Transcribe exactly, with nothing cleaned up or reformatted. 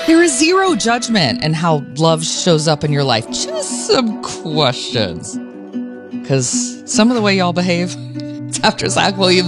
There is zero judgment in how love shows up in your life. Just some questions. Because some of the way y'all behave, it's after Zach Williams